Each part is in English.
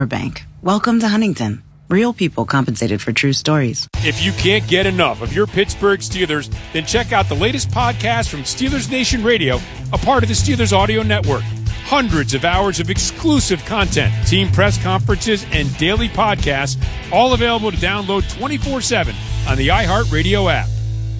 Bank. Welcome to Huntington. Real people compensated for true stories. If you can't get enough of your Pittsburgh Steelers, then check out the latest podcast from Steelers Nation Radio, a part of the Steelers Audio Network. Hundreds of hours of exclusive content, team press conferences, and daily podcasts, all available to download 24/7 on the iHeartRadio app.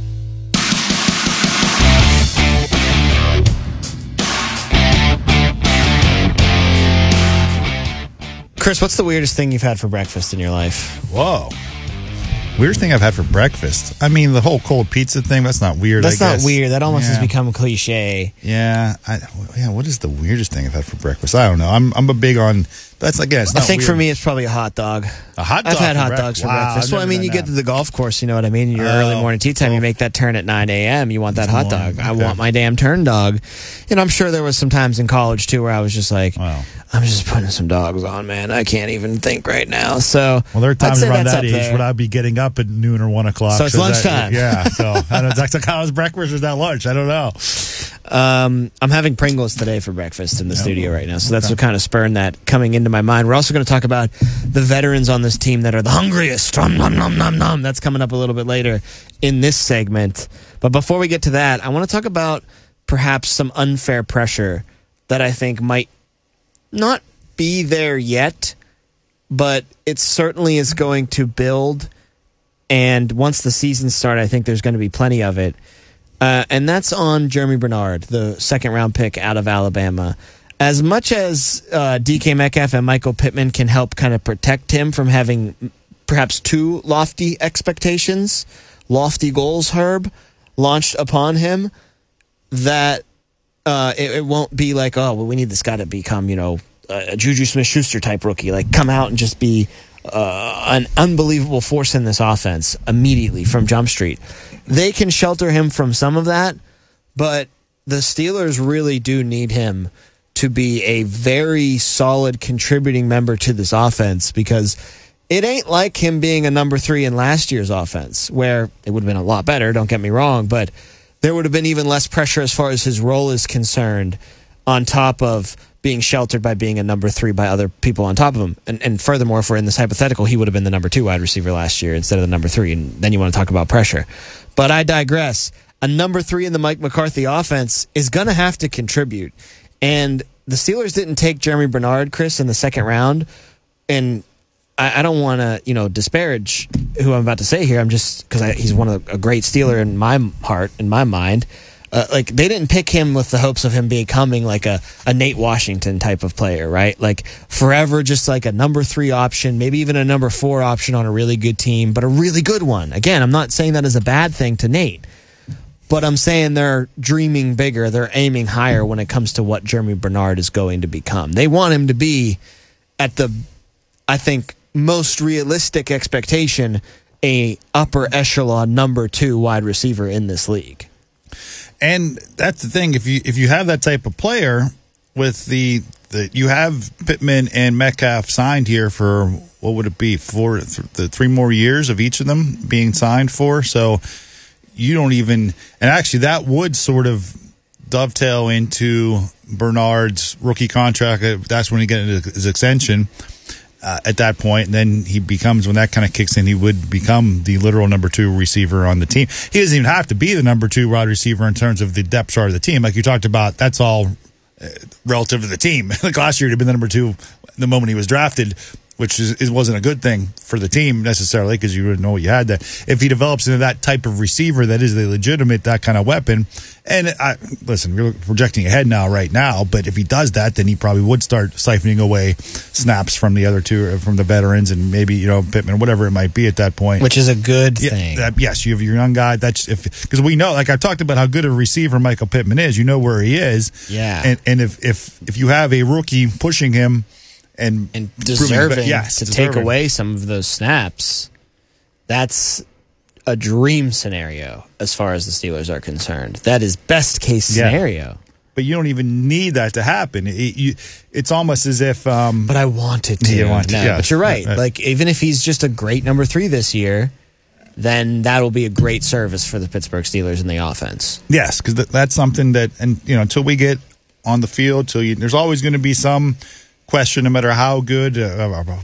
Chris, what's the weirdest thing you've had for breakfast in your life? Whoa. Weirdest thing I've had for breakfast. I mean, the whole cold pizza thing, that's not weird, That's I guess. not weird. That almost has become a cliche. Yeah. What is the weirdest thing I've had for breakfast? I don't know. I'm a big on... That's, again, it's not I think weird. for me, it's probably a hot dog. A hot dog? I've had hot dogs for breakfast. Well, I mean, you get to the golf course, you know what I mean? Your early morning tea time, you make that turn at 9 a.m., you want that hot dog. I want my damn turn dog. And I'm sure there was some times in college, too, where I was just like, I'm just putting some dogs on, man. I can't even think right now. So, well, there are times around that age there. when I'd be getting up at noon or 1 o'clock. So it's lunchtime. So I don't know. That's like how it's breakfast or is that lunch? I don't know. I'm having Pringles today for breakfast in the studio right now, so that's what kind of spurred that coming into my mind. We're also going to talk about the veterans on this team that are the hungriest. Nom, nom, nom, nom, nom. That's coming up a little bit later in this segment. But before we get to that, I want to talk about perhaps some unfair pressure that I think might not be there yet, but it certainly is going to build. And once the season starts, I think there's going to be plenty of it. And that's on Jeremy Bernard, the second-round pick out of Alabama. As much as DK Metcalf and Michael Pittman can help kind of protect him from having perhaps too lofty expectations, lofty goals, Herb, launched upon him, that it won't be like, oh, well, we need this guy to become, a Juju Smith-Schuster type rookie. Like, come out and just be an unbelievable force in this offense immediately from Jump Street. They can shelter him from some of that, but the Steelers really do need him to be a very solid contributing member to this offense, because it ain't like him being a number 3 in last year's offense, where it would have been a lot better, don't get me wrong, but there would have been even less pressure as far as his role is concerned, on top of being sheltered by being a number 3 by other people on top of him. And furthermore, if we're in this hypothetical, he would have been the number 2 wide receiver last year instead of the number 3, and then you want to talk about pressure. But I digress. A number 3 in the Mike McCarthy offense is going to have to contribute. And the Steelers didn't take Jeremy Bernard, Chris, in the second round. And I don't want to, disparage who I'm about to say here. I'm just, because he's a great Steeler in my heart, in my mind. They didn't pick him with the hopes of him becoming like a Nate Washington type of player, right? Like forever just like a number 3 option, maybe even a number 4 option on a really good team, but a really good one. Again, I'm not saying that as a bad thing to Nate, but I'm saying they're dreaming bigger. They're aiming higher when it comes to what Jeremy Bernard is going to become. They want him to be at the, I think, most realistic expectation, a upper echelon number 2 wide receiver in this league. And that's the thing. If you have that type of player, with you have Pittman and Metcalf signed here for, what would it be, for the 3 more years of each of them being signed for. So you don't even, and actually that would sort of dovetail into Bernard's rookie contract. That's when he gets into his extension. At that point, and then he becomes, when that kind of kicks in, he would become the literal number 2 receiver on the team. He doesn't even have to be the number 2 wide receiver in terms of the depth chart of the team. Like you talked about, that's all relative to the team. Like last year, he'd been the number 2 the moment he was drafted, which wasn't a good thing for the team necessarily, because you wouldn't know what you had there. If he develops into that type of receiver that is a legitimate, that kind of weapon, and listen, we're projecting ahead right now, but if he does that, then he probably would start siphoning away snaps from the other 2, from the veterans, and maybe, Pittman, whatever it might be at that point. Which is a good thing. Yes, you have your young guy. Because we know, like I talked about how good a receiver Michael Pittman is, you know where he is. Yeah. And if you have a rookie pushing him, and deserving to take away some of those snaps, that's a dream scenario as far as the Steelers are concerned. That is best case scenario. But you don't even need that to happen. It's almost as if... but I want it to. But you're right. Like, even if he's just a great number 3 this year, then that'll be a great service for the Pittsburgh Steelers in the offense. Yes, because that's something that, and until we get on the field, there's always going to be some question, no matter how good